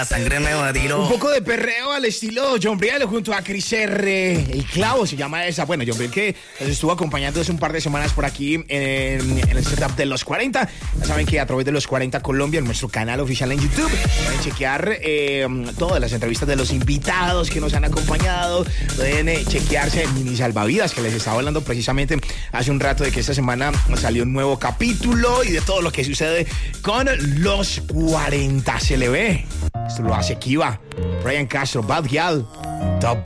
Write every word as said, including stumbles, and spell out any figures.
Sangre me va a tirar. Un poco de perreo al estilo John Briel junto a Cris R. El clavo se llama esa. Bueno, John Briel que nos estuvo acompañando hace un par de semanas por aquí en, en el setup de Los cuarenta. Ya saben que a través de Los cuarenta Colombia, en nuestro canal oficial en YouTube, pueden chequear eh, todas las entrevistas de los invitados que nos han acompañado. Pueden eh, chequearse en Mini Salvavidas, que les estaba hablando precisamente hace un rato de que esta semana salió un nuevo capítulo y de todo lo que sucede con Los cuarenta. Se le ve. Esto lo hace Kiva, Brian Castro, Bad Gyal, Top